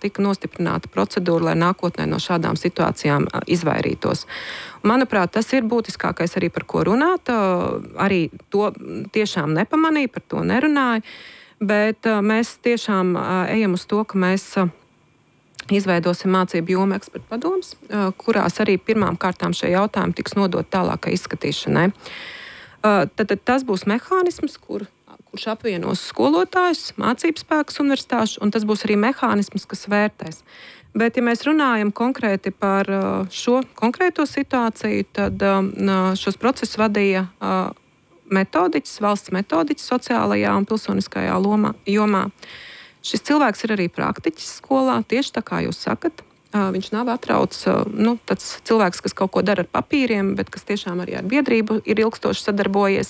tika nostiprināta procedūra, lai nākotnē no šādām situācijām izvairītos. Manuprāt, tas ir būtiskākais arī par ko runāt. Arī to tiešām nepamanīja, par to nerunāja, bet mēs tiešām ejam uz to, ka mēs izveidosim mācību jomu ekspertu padomus, kurās arī pirmām kārtām šie jautājumi tiks nodot tālākai izskatīšanai. Tad tas būs mehānisms, kurš apvienos skolotājus, mācību spēkus universitāšu, un tas būs arī mehānisms, kas vērtēs. Bet, ja mēs runājam konkrēti par šo konkrēto situāciju, tad šos procesus vadīja metodiķis, valsts metodiķis sociālajā un pilsoniskajā jomā. Šis cilvēks ir arī praktiķis skolā, tieši tā kā jūs sakat. Viņš nav atrauts, tāds cilvēks, kas kaut ko dara ar papīriem, bet kas tiešām arī ar biedrību ir ilgstoši sadarbojies.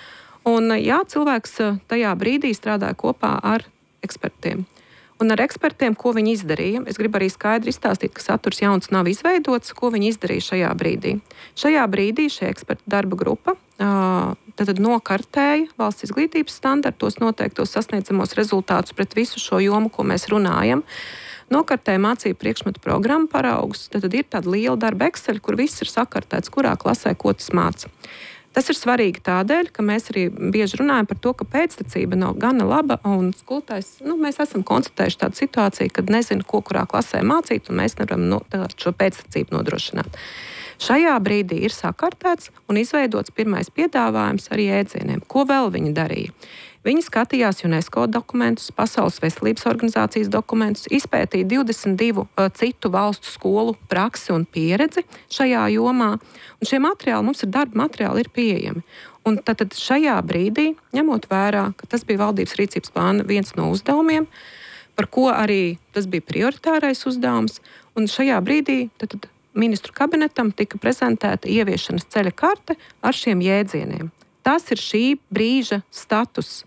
Un jā, cilvēks tajā brīdī strādāja kopā ar ekspertiem. Un ar ekspertiem, ko viņi izdarīja, es gribu arī skaidri izstāstīt, ka saturs jauns nav izveidots, ko viņi izdarīja šajā brīdī. Šajā brīdī šī eksperta darba grupa tad nokartēja valsts izglītības standartos noteiktos sasniedzamos rezultātus pret visu šo jomu, ko mēs runājam. Nokartēja mācību priekšmetu programmu paraugus. Tad ir tāda liela darba Excel, kur viss ir sakartēts, kurā klasē ko tas māca. Tas ir svarīgi tādēļ, ka mēs arī bieži runājam par to, ka pēctecība nav gana laba, un skolotājs, mēs esam konstatējuši tādu situāciju, kad nezinu, ko kurā klasē mācīt, un mēs nevaram šo pēctecību nodrošināt. Šajā brīdī ir sakartēts un izveidots pirmais piedāvājums ar jēdzieniem. Ko vēl viņi darīja? Viņi skatījās UNESCO dokumentus, Pasaules veselības organizācijas dokumentus, izpētīja 22 citu valstu skolu praksi un pieredzi šajā jomā. Un šie materiāli, mums ir darba materiāli, ir pieejami. Un tad šajā brīdī, ņemot vērā, ka tas bija valdības rīcības plāna viens no uzdevumiem, par ko arī tas bija prioritārais uzdevums, un šajā brīdī tad ministru kabinetam tika prezentēta ieviešanas ceļa karte ar šiem jēdzieniem. Tas ir šī brīža status.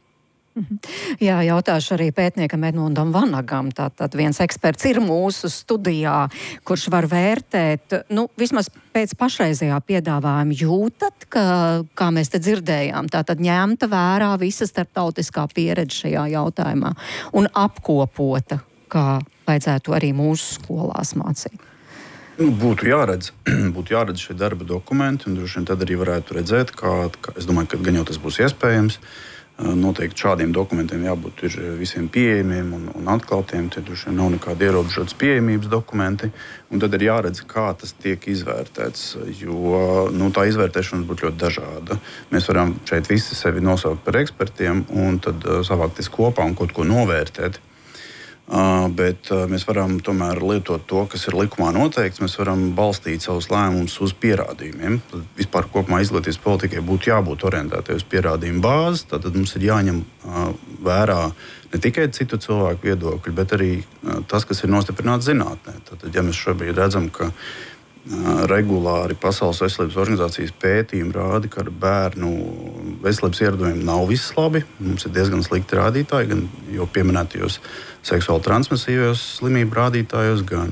Jā, jautāšu arī pētniekam Edmundam Vanagam. Tātad viens eksperts ir mūsu studijā, kurš var vērtēt, vismaz pēc pašreizējā piedāvājuma jūtat, ka, kā mēs te dzirdējām, tātad ņemta vērā visa starptautiskā pieredze šajā jautājumā un apkopota, kā vajadzētu arī mūsu skolās mācīt. Būtu jāredz šie darba dokumenti, un droši vien tad arī varētu redzēt, es domāju, ka gan jau tas būs iespējams. Noteikti šādiem dokumentiem jābūt visiem pieejamiem un atklātiem. Tie droši vien nav nekādi ierobežotas pieejamības dokumenti. Un tad ir jāredz, kā tas tiek izvērtēts, jo tā izvērtēšana būtu ļoti dažāda. Mēs varam šeit visi sevi nosaukt par ekspertiem un tad savākties kopā un kaut ko novērtēt. Bet mēs varam tomēr lietot to, kas ir likumā noteikts. Mēs varam balstīt savus lēmumus uz pierādījumiem. Tad vispār kopumā izglītības politikai būtu jābūt orientētai uz pierādījumu bāzi. Tad mums ir jāņem vērā ne tikai citu cilvēku viedokļi, bet arī tas, kas ir nostiprināts zinātnē. Tad, ja mēs šobrīd redzam, ka regulāri Pasaules veselības organizācijas pētījumi rāda, ka ar bērnu veselības ieradumiem nav viss labi. Mums ir diezgan slikti rādītāji, gan jau pieminētajos seksuāli transmisīvajos slimību rādītājos, gan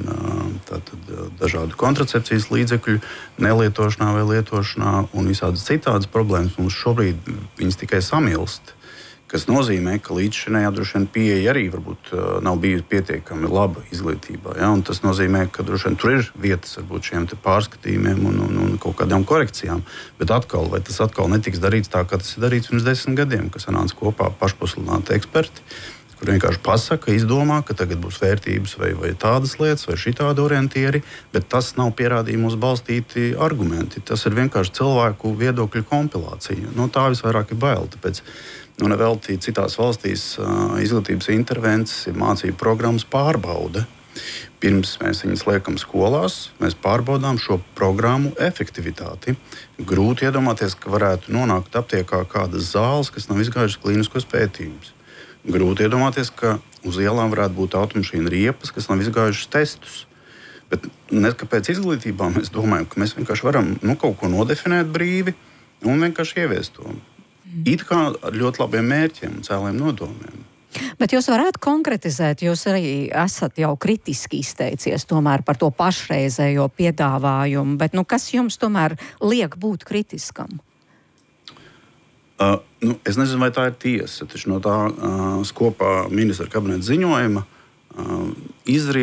dažādu kontracepcijas līdzekļu nelietošanā vai lietošanā un visādas citādas problēmas. Mums šobrīd viņas tikai samilst, kas nozīmē, ka līdzšinējā droši vien pieeja arī varbūt nav bijusi pietiekami laba izglītībā. Ja? Un tas nozīmē, ka droši vien tur ir vietas varbūt šiem te pārskatījumiem un kaut kādām korekcijām. Bet atkal, vai tas atkal netiks darīts tā, kā tas ir darīts pirms 10 gadiem, kas sanāca kopā pašpasludināti eksperti, kur vienkārši pasaka, izdomā, ka tagad būs vērtības vai tādas lietas, vai šitādi orientieri, bet tas nav pierādījumos balstīti argumenti. Tas ir vienkārši cilvēku viedokļu kompilācija. No tā visvairāk ir bail, tāpēc nevelti citās valstīs izglītības intervences ir mācību programmas pārbaude. Pirms mēs viņus liekam skolās, mēs pārbaudām šo programmu efektivitāti. Grūti iedomāties, ka varētu nonākt aptiekā kādas zāles, kas nav izgājušas klīniskos pētījumus. Grūti iedomāties, ka uz ielām varētu būt automašīna riepas, kas nav izgājušas testus. Bet kāpēc izglītībā mēs domājam, ka mēs vienkārši varam kaut ko nodefinēt brīvi un vienkārši ieviest to. It kā ar ļoti labiem mērķiem un cēliem nodomiem. Bet jūs varētu konkretizēt, jūs arī esat jau kritiski izteicies tomēr par to pašreizējo piedāvājumu, bet kas jums tomēr liek būt kritiskam? Es nezinu, vai tā ir tiesa, taču no tā skopā ministra kabineta ziņojuma izriet